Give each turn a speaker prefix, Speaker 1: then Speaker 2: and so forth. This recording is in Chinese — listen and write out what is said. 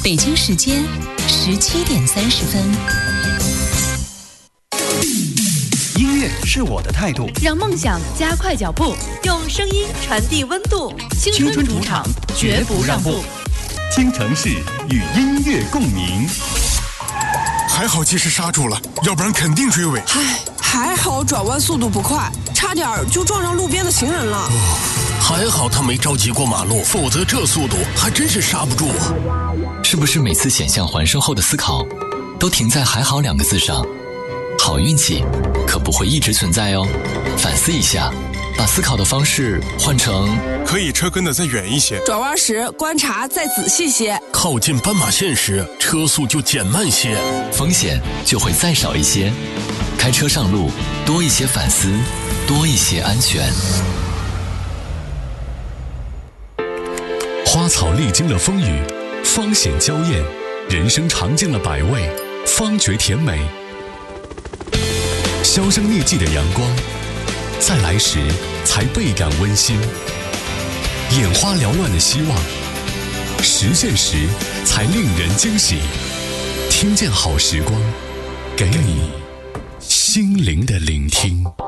Speaker 1: 北京时间17:30。
Speaker 2: 音乐是我的态度，
Speaker 3: 让梦想加快脚步，用声音传递温度。青春主场，绝不让步。
Speaker 2: 京城市与音乐共鸣。
Speaker 4: 还好及时刹住了，要不然肯定追尾。
Speaker 5: 还好转弯速度不快，差点就撞上路边的行人了。
Speaker 6: 还好他没着急过马路，否则这速度还真是刹不住啊。
Speaker 7: 是不是每次险象环生后的思考都停在还好2个字上？好运气可不会一直存在哦，反思一下，把思考的方式换成
Speaker 4: 可以车跟得再远一些，
Speaker 5: 转弯时观察再仔细些，
Speaker 6: 靠近斑马线时车速就减慢些，
Speaker 7: 风险就会再少一些。开车上路多一些反思，多一些安全。
Speaker 8: 花草历经了风雨，方显娇艳；人生尝尽了百味，方觉甜美。销声匿迹的阳光，在来时才倍感温馨；眼花缭乱的希望，实现时才令人惊喜。听见好时光，给你心灵的聆听。